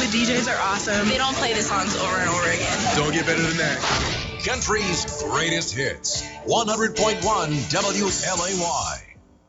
DJs are awesome. They don't play the songs over and over again. Don't get better than that. Country's greatest hits. 100.1 WLAY.